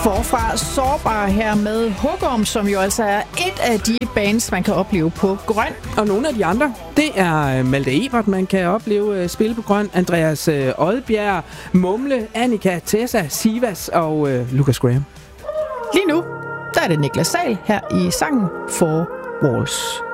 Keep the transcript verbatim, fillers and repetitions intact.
Forfra Sårbar her med Hugorm, som jo altså er et af de bands, man kan opleve på Grøn. Og nogle af de andre, det er Malte Ebert, man kan opleve spille på Grøn, Andreas Odbjerg, Mumle, Annika, Tessa, Sivas og uh, Lucas Graham. Lige nu, der er det Niklas Sahl her i sangen Four Walls.